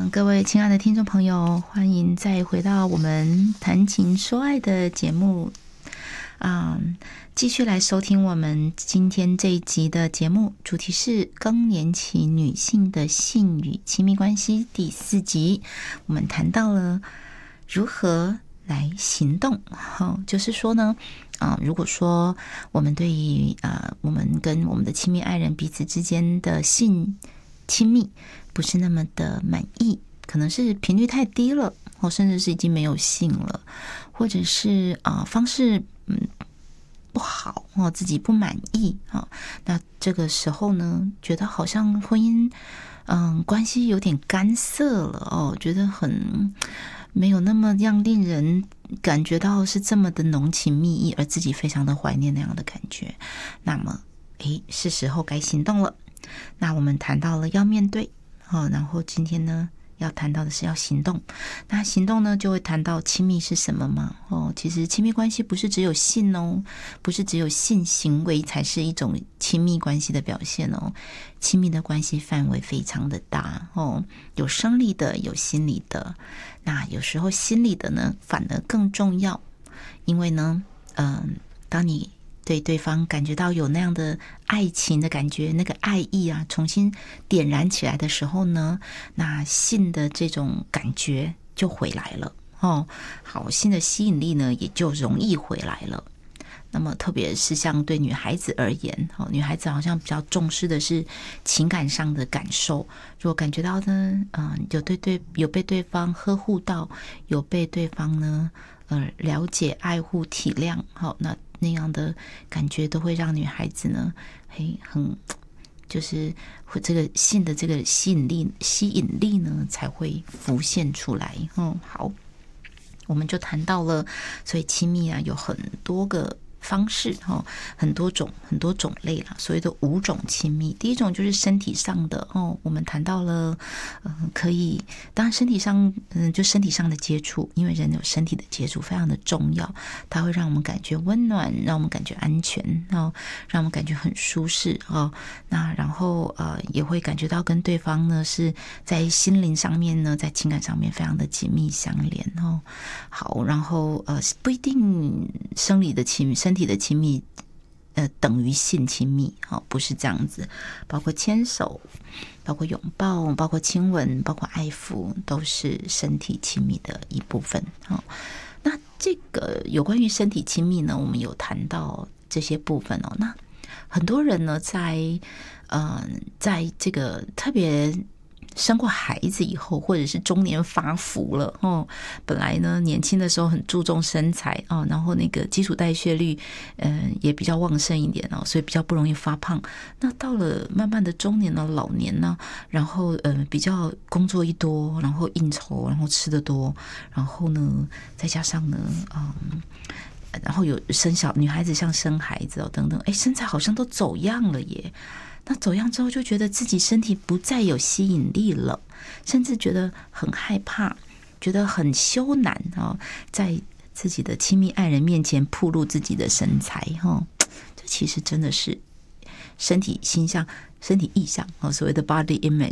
各位亲爱的听众朋友，欢迎再回到我们谈情说爱的节目继续来收听我们今天这一集的节目，主题是更年期女性的性与亲密关系第4集。我们谈到了如何来行动，就是说呢如果说我们对于我们跟我们的亲密爱人彼此之间的性亲密不是那么的满意，可能是频率太低了，甚至是已经没有性了，或者是方式不好自己不满意那这个时候呢，觉得好像婚姻关系有点干涩了觉得很没有那么样令人感觉到是这么的浓情蜜意，而自己非常的怀念那样的感觉。那么是时候该行动了。那我们谈到了要面对然后今天呢要谈到的是要行动。那行动呢就会谈到亲密是什么嘛其实亲密关系不是只有性不是只有性行为才是一种亲密关系的表现亲密的关系范围非常的大有生理的，有心理的。那有时候心理的呢反而更重要，因为呢当你对对方感觉到有那样的爱情的感觉，那个爱意重新点燃起来的时候呢，那性的这种感觉就回来了好，性的吸引力呢也就容易回来了。那么特别是像对女孩子而言女孩子好像比较重视的是情感上的感受，如果感觉到呢有被对方呵护到，有被对方呢了解、爱护、体谅那样的感觉都会让女孩子呢很就是这个性的这个吸引力呢才会浮现出来好，我们就谈到了，所以亲密有很多个方式很多种类啦，所谓的5种亲密。第一种就是身体上的我们谈到了可以，当然身体上就身体上的接触，因为人有身体的接触非常的重要，它会让我们感觉温暖，让我们感觉安全让我们感觉很舒适那然后也会感觉到跟对方呢是在心灵上面呢，在情感上面非常的紧密相连好，然后不一定身体的亲密等于性亲密不是这样子，包括牵手，包括拥抱，包括亲吻，包括爱抚，都是身体亲密的一部分那这个有关于身体亲密呢，我们有谈到这些部分那很多人呢在这个特别生过孩子以后，或者是中年发福了本来呢年轻的时候很注重身材然后那个基础代谢率也比较旺盛一点所以比较不容易发胖。那到了慢慢的中年呢，老年呢，然后比较工作一多，然后应酬，然后吃得多，然后呢再加上呢然后有女孩子像生孩子等等身材好像都走样了耶。那走样之后就觉得自己身体不再有吸引力了，甚至觉得很害怕，觉得很羞赧在自己的亲密爱人面前暴露自己的身材这其实真的是身体意象所谓的 body image